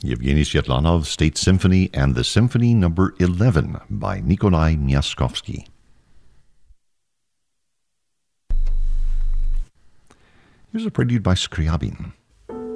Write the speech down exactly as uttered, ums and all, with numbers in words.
Yevgeny Svetlanov, State Symphony, and the Symphony Number eleven by Nikolai Myaskovsky. Here's a prelude by Scriabin.